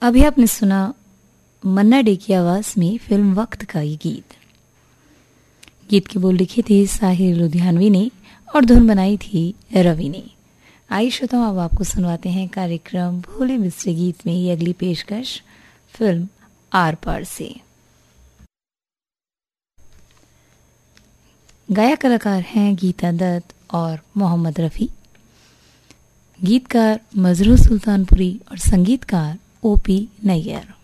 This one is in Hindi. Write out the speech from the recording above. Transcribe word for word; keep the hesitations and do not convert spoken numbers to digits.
अभी आपने सुना मन्ना डे की आवाज में फिल्म वक्त का ये गीत। गीत के बोल लिखे थे साहिर लुधियानवी ने और धुन बनाई थी रवि ने। आई श्रोताओं, अब आपको सुनवाते हैं कार्यक्रम भोले मिस्र गीत में ये अगली पेशकश फिल्म आर पार से। गायक कलाकार हैं गीता दत्त और मोहम्मद रफ़ी। गीतकार मजरू सुल्तानपुरी और संगीतकार ओपी नैयर।